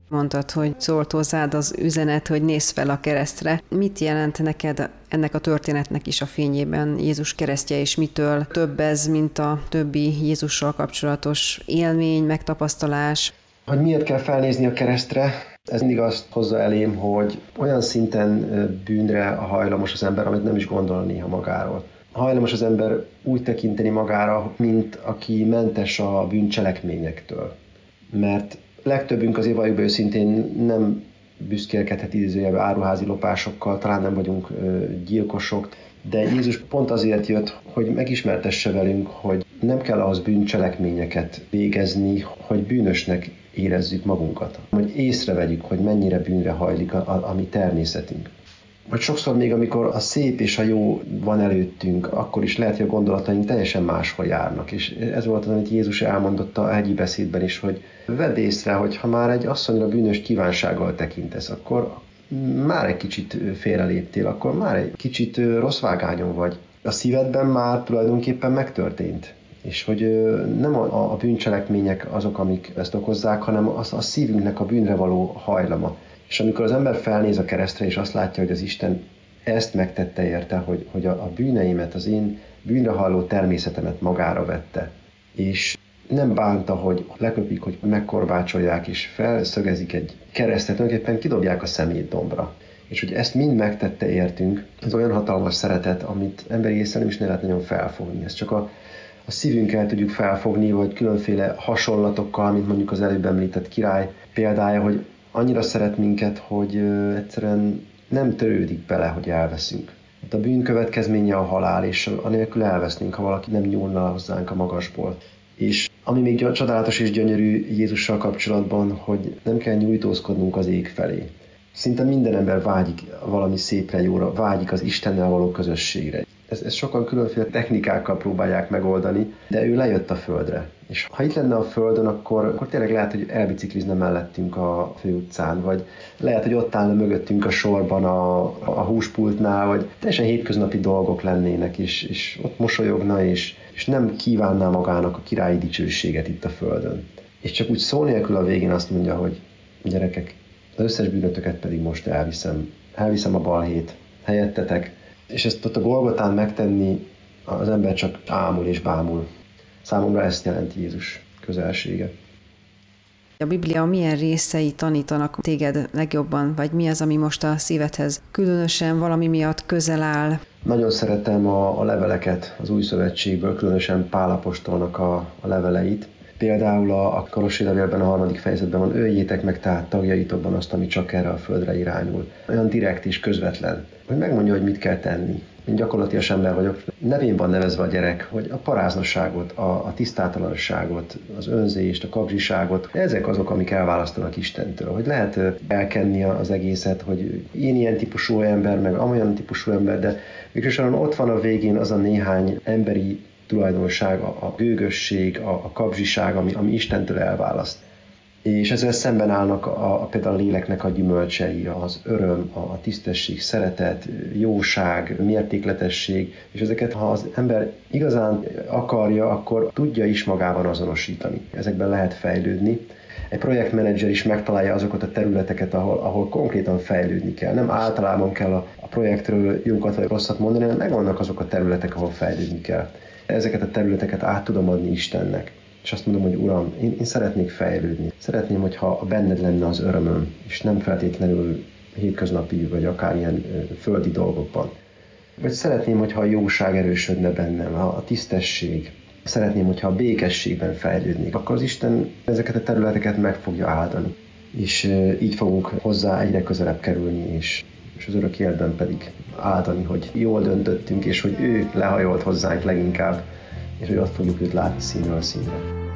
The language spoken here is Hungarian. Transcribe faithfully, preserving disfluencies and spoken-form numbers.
Mondtad, hogy szólt hozzád az üzenet, hogy nézz fel a keresztre. Mit jelent neked ennek a történetnek is a fényében Jézus keresztje, és mitől több ez, mint a többi Jézussal kapcsolatos élmény, megtapasztalás? Hogy miért kell felnézni a keresztre? Ez mindig azt hozza elém, hogy olyan szinten bűnre hajlamos az ember, amit nem is gondol néha magáról. Hajlamos az ember úgy tekinteni magára, mint aki mentes a bűncselekményektől. Mert legtöbbünk azért valljuk be őszintén nem büszkélkedhet idézőjelben áruházi lopásokkal, talán nem vagyunk gyilkosok, de Jézus pont azért jött, hogy megismertesse velünk, hogy nem kell ahhoz bűncselekményeket végezni, hogy bűnösnek érezzük magunkat. Hogy észrevegyük, hogy mennyire bűnre hajlik a, a, a mi természetünk. Vagy sokszor még, amikor a szép és a jó van előttünk, akkor is lehet, hogy a gondolataink teljesen máshol járnak. És ez volt az, amit Jézus elmondott a hegyi beszédben is, hogy vedd észre, hogy ha már egy asszonyra bűnös kívánsággal tekintesz, akkor már egy kicsit félreléptél, akkor már egy kicsit rossz vágányon vagy. A szívedben már tulajdonképpen megtörtént. És hogy nem a, a bűncselekmények azok, amik ezt okozzák, hanem az a szívünknek a bűnre való hajlama. És amikor az ember felnéz a keresztre, és azt látja, hogy az Isten ezt megtette érte, hogy, hogy a, a bűneimet, az én bűnre hajló természetemet magára vette, és nem bánta, hogy leköpik, hogy megkorbácsolják, és felszögezik egy keresztet, tulajdonképpen kidobják a szemét dombra. És hogy ezt mind megtette értünk, ez olyan hatalmas szeretet, amit emberi észre nem is ne lehet nagyon felfogni. Ez csak a, a szívünkkel tudjuk felfogni, vagy különféle hasonlatokkal, mint mondjuk az előbb említett király példája, hogy annyira szeret minket, hogy ö, egyszerűen nem törődik bele, hogy elveszünk. A bűn következménye a halál, és anélkül elvesznénk, ha valaki nem nyúlna hozzánk a magasból. És ami még csodálatos és gyönyörű Jézussal kapcsolatban, hogy nem kell nyújtózkodnunk az ég felé. Szinte minden ember vágyik valami szépre, jóra, vágyik az Istennel való közösségre. Ezt, ezt sokan különféle technikákkal próbálják megoldani, de ő lejött a földre. És ha itt lenne a földön, akkor, akkor tényleg lehet, hogy elbiciklizne mellettünk a főutcán, vagy lehet, hogy ott állna mögöttünk a sorban a, a húspultnál, vagy teljesen hétköznapi dolgok lennének, és, és ott mosolyogna, és, és nem kívánná magának a királyi dicsőséget itt a földön. És csak úgy szó nélkül a végén azt mondja, hogy gyerekek, az összes bűnötöket pedig most elviszem. Elviszem a balhét helyettetek. És ezt ott a Golgotán megtenni az ember csak ámul és bámul. Számomra ezt jelenti Jézus közelsége. A Biblia milyen részei tanítanak téged legjobban, vagy mi az, ami most a szívedhez különösen valami miatt közel áll? Nagyon szeretem a, a leveleket az Új Szövetségből, különösen Pál apostolnak a, a leveleit. Például a, a Kolossi levélben a harmadik fejezetben van: öljétek meg tehát tagjaitokban azt, ami csak erre a földre irányul. Olyan direkt és közvetlen, hogy megmondja, hogy mit kell tenni. Én gyakorlatilag ember vagyok. Nevén van nevezve a gyerek, hogy a paráznosságot, a, a tisztátalanságot, az önzést, a kapzsiságot, ezek azok, amik elválasztanak Istentől. Hogy lehet elkenni az egészet, hogy én ilyen típusú ember, meg amolyan típusú ember, de végsősorban ott van a végén az a néhány emberi tulajdonság, a, a gőgösség, a, a kapzsiság, ami, ami Istentől elválaszt. És ezzel szemben állnak a, a, például a léleknek a gyümölcsei, az öröm, a, a tisztesség, szeretet, jóság, mértékletesség, és ezeket, ha az ember igazán akarja, akkor tudja is magában azonosítani. Ezekben lehet fejlődni. Egy projektmenedzser is megtalálja azokat a területeket, ahol, ahol konkrétan fejlődni kell. Nem általában kell a, a projektről jókat vagy rosszat mondani, hanem megvannak azok a területek, ahol fejlődni kell. Ezeket a területeket át tudom adni Istennek. És azt mondom, hogy Uram, én, én szeretnék fejlődni. Szeretném, hogyha benned lenne az örömöm, és nem feltétlenül hétköznapi, vagy akár ilyen földi dolgokban. Vagy szeretném, hogyha a jóság erősödne bennem, a tisztesség. Szeretném, hogyha a békességben fejlődnék. Akkor az Isten ezeket a területeket meg fogja áldani. És így fogunk hozzá egyre közelebb kerülni, és, és az örök életben pedig áldani, hogy jól döntöttünk, és hogy ő lehajolt hozzánk leginkább, és hogy ott fogjuk őt látni színről színre.